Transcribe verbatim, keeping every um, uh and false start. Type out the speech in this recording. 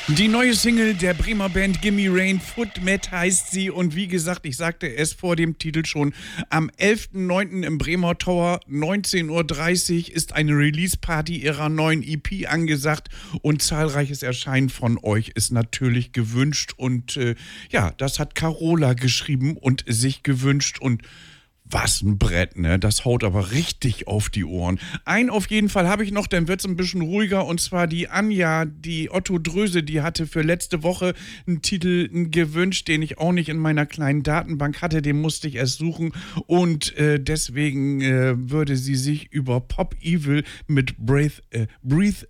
Die neue Single der Bremer Band Gimme Rain, Footmat heißt sie, und wie gesagt, ich sagte es vor dem Titel schon, am elften neunten im Bremer Tower, neunzehn Uhr dreißig, ist eine Release-Party ihrer neuen E P angesagt und zahlreiches Erscheinen von euch ist natürlich gewünscht und äh, ja, das hat Carola geschrieben und sich gewünscht und was ein Brett, ne? Das haut aber richtig auf die Ohren. Ein auf jeden Fall habe ich noch, dann wird es ein bisschen ruhiger, und zwar die Anja, die Otto Dröse, die hatte für letzte Woche einen Titel gewünscht, den ich auch nicht in meiner kleinen Datenbank hatte, den musste ich erst suchen, und äh, deswegen äh, würde sie sich über Pop Evil mit Breath, äh, Breathe